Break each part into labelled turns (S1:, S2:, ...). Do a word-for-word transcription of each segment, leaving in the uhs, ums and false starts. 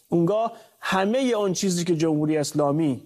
S1: اونگاه همه آن چیزی که جمهوری اسلامی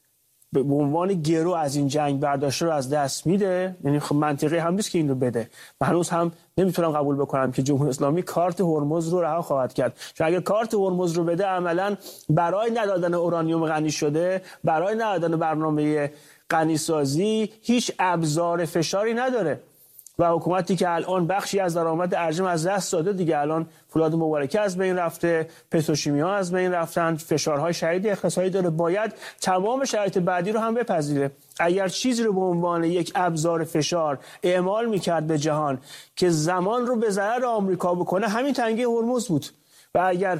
S1: به عنوان گرو از این جنگ برداشته رو از دست میده. یعنی خب منطقی هم نیست که این رو بده. و هنوز هم نمیتونم قبول بکنم که جمهوری اسلامی کارت هرمز رو رها خواهد کرد. چون اگر کارت هرمز رو بده، عملاً برای ندادن اورانیوم غنی شده، برای ندادن برنامه غنی سازی هیچ ابزار فشاری نداره. و حکومتی که الان بخشی از درآمد ارژم از دست داده دیگه، الان فولاد مبارکه از بین رفته، پتروشیمیا از بین رفتن، فشارهای شدید اقتصادی داره، باید تمام شرایط بعدی رو هم بپذیره. اگر چیزی رو به عنوان یک ابزار فشار اعمال میکرد به جهان که زمان رو به ضرر آمریکا بکنه، همین تنگی هرمز بود. و اگر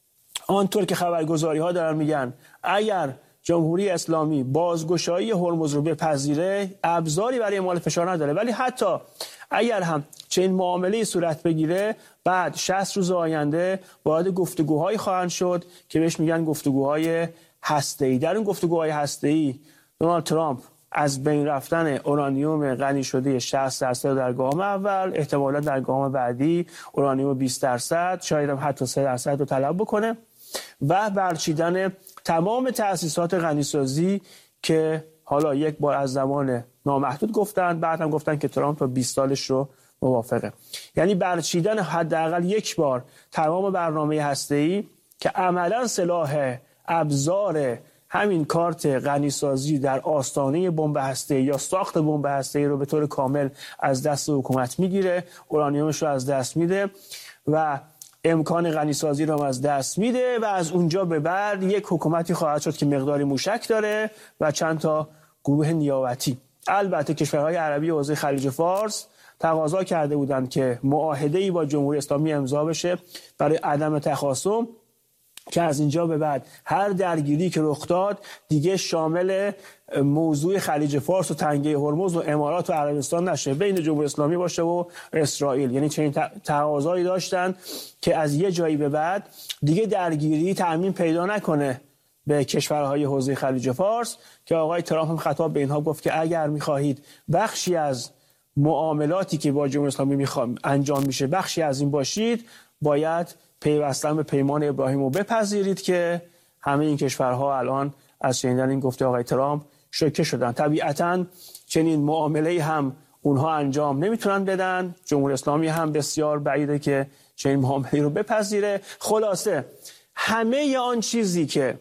S1: آنطور که خبرگزاری ها دارن میگن، اگر جمهوری اسلامی بازگشایی هرمز رو بپذیره، ابزاری برای اعمال فشار نداره. ولی حتی اگر هم چنین معامله صورت بگیره، بعد شصت روز آینده وارد گفتگوهایی خواهند شد که بهش میگن گفتگوهای هسته‌ای. در اون گفتگوهای هسته‌ای دونالد ترامپ از بین رفتن اورانیوم غنی شده شصت درصد در گام اول، احتمالا در گام بعدی اورانیوم بیست درصد، شاید هم حتی سه درصد رو طلب بکنه و برچیدن تمام تأسیسات غنیسازی که حالا یک بار از زمان نامحدود گفتن، بعد هم گفتن که ترامپ تا بیست سالش رو موافقه. یعنی برچیدن حداقل یک بار تمام برنامه هسته‌ای که عملاً سلاح ابزار همین کارت غنیسازی در آستانه بمب هسته‌ای یا ساخت بمب هسته‌ای رو به طور کامل از دست حکومت میگیره، اورانیومش رو از دست میده و امکان غنیسازی رو از دست میده و از اونجا به بعد یک حکومتی خواهد شد که مقداری موشک داره و چند تا گروه نیابتی. البته کشورهای عربی حوزه خلیج فارس تقاضا کرده بودند که معاهده‌ای با جمهوری اسلامی امضا بشه برای عدم تخاصم، که از اینجا به بعد هر درگیری که رخ داد دیگه شامل موضوع خلیج فارس و تنگه هرمز و امارات و عربستان نشه، بین جمهوری اسلامی باشه و اسرائیل. یعنی چنین تقاضایی داشتن که از یه جایی به بعد دیگه درگیری تأمین پیدا نکنه به کشورهای حوزه خلیج فارس، که آقای ترامپ هم خطاب به اینها گفت که اگر می‌خواهید بخشی از معاملاتی که با جمهوری اسلامی می‌خوام انجام میشه بخشی از این باشید، باید پیوستن به پیمان ابراهیم رو بپذیرید. که همه این کشورها الان از شنیدن این گفته آقای ترامپ شوکه شدن. طبیعتاً چنین معامله هم اونها انجام نمیتونن بدن، جمهوری اسلامی هم بسیار بعیده که چنین معامله رو بپذیره. خلاصه همه آن چیزی که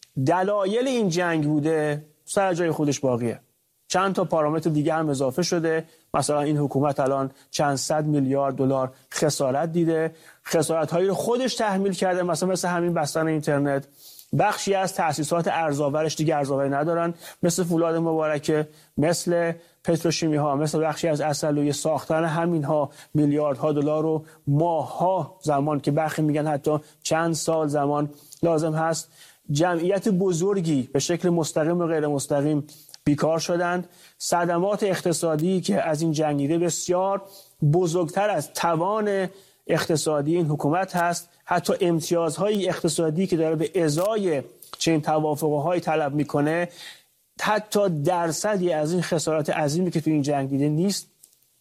S1: دلایل این جنگ بوده سر جای خودش باقیه. چند تا پارامتر دیگه هم اضافه شده. مثلا این حکومت الان چند صد میلیارد دلار خسارت دیده، خسارت‌هایی رو خودش تحمیل کرده، مثلا مثل همین بستن اینترنت. بخشی از تأسیسات ارزآورش دیگه ارزآوری ندارن، مثل فولاد مبارکه، مثل پتروشیمی ها، مثل بخشی از عسلویه. ساختن همین ها میلیاردها دلار رو ماه‌ها زمان، که برخی میگن حتی چند سال زمان لازم هست. جمعیت بزرگی به شکل مستقیم و غیر مستقیم بیکار شدند. صدمات اقتصادی که از این جنگیده بسیار بزرگتر از توان اقتصادی این حکومت هست. حتی امتیازهای اقتصادی که داره به ازای چنین توافقهای طلب میکنه، حتی درصدی از این خسارات عظیمی که تو این جنگیده نیست.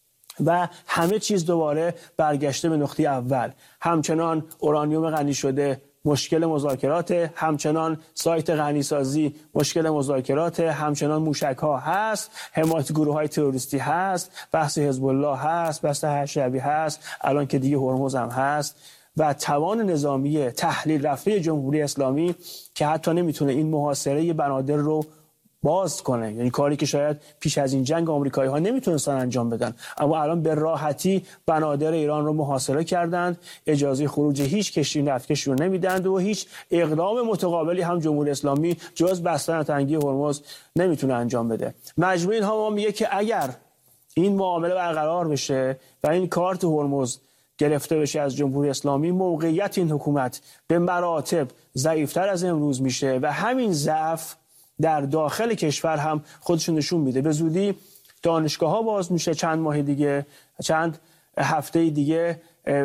S1: و همه چیز دوباره برگشته به نقطه اول. همچنان اورانیوم غنی شده مشکل مذاکرات، همچنان سایت غنیسازی مشکل مذاکرات، همچنان موشک ها هست، حمایت گروه های تروریستی هست، بحث حزب الله هست، بحث حشبی هست، الان که دیگه هرمز هم هست. و توان نظامی تحلیل رفته جمهوری اسلامی که حتی نمیتونه این محاصره بنادر رو باز کنه، یعنی کاری که شاید پیش از این جنگ آمریکایی ها نمیتونستن انجام بدن، اما الان به راحتی بنادر ایران رو محاصره کردند، اجازه خروج هیچ کشتی نفتکشی رو نمیدند و هیچ اقدام متقابلی هم جمهوری اسلامی جز بستن تنگی هرمز نمیتونه انجام بده. مجموع اینها ما میگه که اگر این معامله برقرار بشه و این کارت هرمز گرفته بشه از جمهوری اسلامی، موقعیت این حکومت به مراتب ضعیفتر از امروز میشه و همین ضعف در داخل کشور هم خودشون نشون میده. به زودی دانشگاه ها باز میشه، چند ماه دیگه، چند هفته دیگه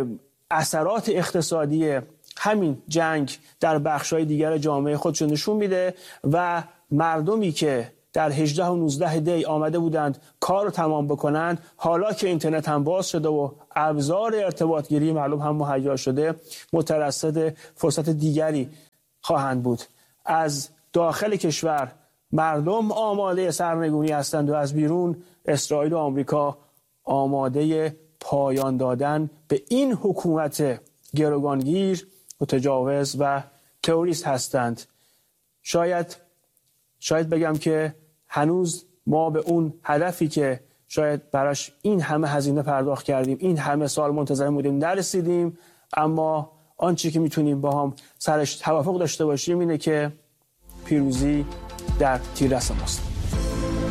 S1: اثرات اقتصادی همین جنگ در بخش‌های دیگر جامعه خودشون نشون میده و مردمی که در هجده و نوزده دی آمده بودند کار رو تمام بکنند، حالا که اینترنت هم باز شده و ابزار ارتباط گیری معلوم هم مهیا شده، مترصد فرصت دیگری خواهند بود. از داخل کشور مردم آماده سرنگونی هستند و از بیرون اسرائیل و آمریکا آماده پایان دادن به این حکومت گروگانگیر، متجاوز و تروریست هستند. شاید شاید بگم که هنوز ما به اون هدفی که شاید براش این همه هزینه پرداخت کردیم، این همه سال منتظر بودیم، نرسیدیم. اما آنچه که میتونیم با هم سرش توافق داشته باشیم اینه که پیروزی در تیررس ماست.